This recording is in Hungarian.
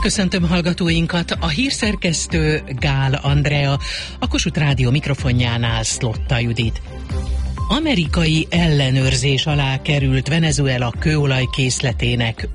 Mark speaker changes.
Speaker 1: Köszöntöm hallgatóinkat, a hírszerkesztő Gál Andrea, a Kossuth Rádió mikrofonjánál Szlotta Judit. Amerikai ellenőrzés alá került Venezuela kőolajkészletének